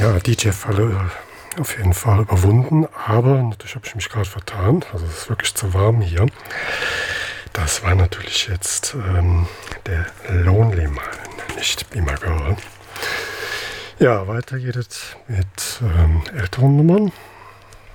Ja, DJ-Falle auf jeden Fall überwunden, aber natürlich habe ich mich gerade vertan. Also es ist wirklich zu warm hier. Das war natürlich jetzt der Lonely Man, nicht Be My Girl. Ja, weiter geht es mit älteren Nummern.